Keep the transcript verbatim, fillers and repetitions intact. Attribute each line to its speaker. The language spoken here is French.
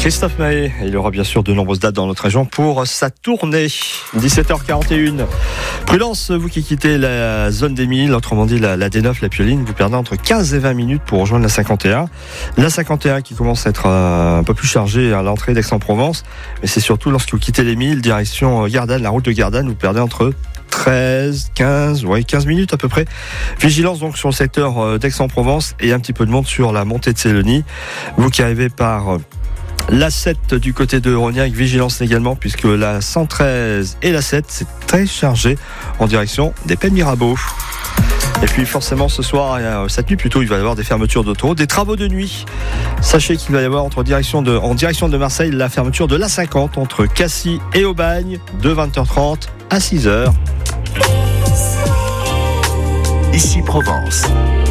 Speaker 1: Christophe Mahé, il aura bien sûr de nombreuses dates dans notre région pour sa tournée. dix-sept heures quarante et une. Prudence, vous qui quittez la zone des Milles, autrement dit la, la D neuf, la Pioline, vous perdez entre quinze et vingt minutes pour rejoindre la cinquante et un. La cinquante et un qui commence à être un peu plus chargée à l'entrée d'Aix-en-Provence, mais c'est surtout lorsque vous quittez les Milles, direction Gardanne, la route de Gardanne, vous perdez entre treize, quinze, ouais, quinze minutes à peu près. Vigilance donc sur le secteur d'Aix-en-Provence et un petit peu de monde sur la montée de Sélonie. Vous qui arrivez par la sept du côté de Rognac, vigilance également puisque la cent treize et la sept c'est très chargé en direction des Pays de Mirabeau. Et puis forcément ce soir, cette nuit plutôt, il va y avoir des fermetures d'autoroute, des travaux de nuit. Sachez qu'il va y avoir entre direction de, en direction de Marseille la fermeture de l'A cinquante entre Cassis et Aubagne de vingt heures trente à six heures.
Speaker 2: Ici Provence.